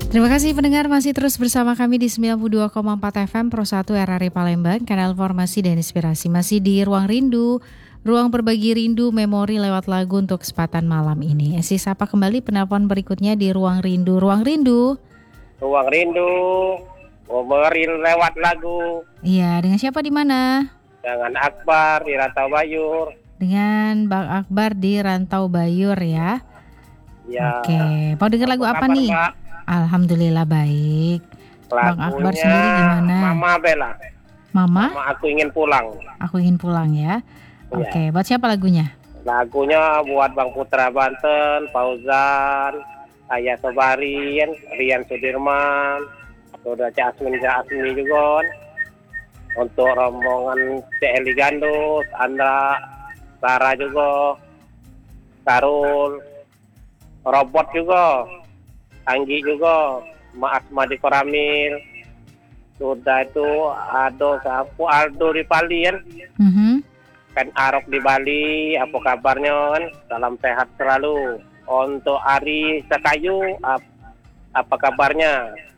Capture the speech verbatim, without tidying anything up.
Terima kasih pendengar masih terus bersama kami di sembilan puluh dua koma empat F M Pro satu R R I Palembang, kanal informasi dan inspirasi. Masih di Ruang Rindu, ruang berbagi rindu memori lewat lagu untuk kesempatan malam ini. Esi sapa kembali penelpon berikutnya di Ruang Rindu. Ruang Rindu. Ruang Rindu, ngobrol lewat lagu. Iya, dengan siapa di mana? Dengan Akbar di Rantau Bayur. Dengan Bang Akbar di Rantau Bayur ya. Ya. Oke, mau dengar lagu apa, kabar, nih? Mbak? Alhamdulillah baik. Lagunya Bang Akbar sendiri gimana? Mama Bella. Mama? Mama aku ingin pulang. Aku ingin pulang ya. Ya. Oke, buat siapa lagunya? Lagunya buat Bang Putra Banten, Fauzan, Ayah Sobarian, Rian Sudirman, Saudara Jasmine Jasmine juga. Untuk rombongan C L I Gandus, Andra, Sarah juga, Karul, Robot juga, Anggi juga, Maas Madi Koramil, sudah itu ada siapa Aldo di Bali kan, Mm-hmm. kan Arok di Bali, apa kabarnya kan, salam sehat selalu. Untuk Ari Sekayu, ap, apa kabarnya?